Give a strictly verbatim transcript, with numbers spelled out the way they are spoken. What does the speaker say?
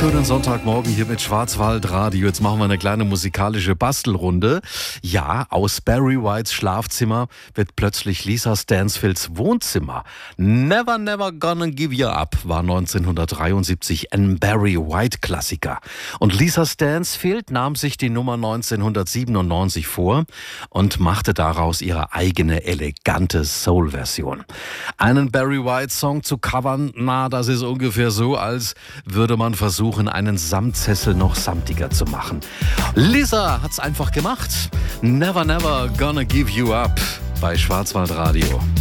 wunderschönen Sonntagmorgen hier mit Schwarzwaldradio. Jetzt machen wir eine kleine musikalische Bastelrunde. Ja, aus Barry Whites Schlafzimmer wird plötzlich Lisa Stansfields Wohnzimmer. Never, never gonna give you up war neunzehnhundertdreiundsiebzig ein Barry White-Klassiker. Und Lisa Stansfield nahm sich die Nummer neunzehnhundertsiebenundneunzig vor und machte daraus ihre eigene elegante Soul-Version. Einen Barry White-Song zu covern, na, das ist ungefähr so, als würde man versuchen, einen Samtsessel noch samtiger zu machen. Lisa hat's einfach gemacht. Never, never gonna give you up bei Schwarzwaldradio.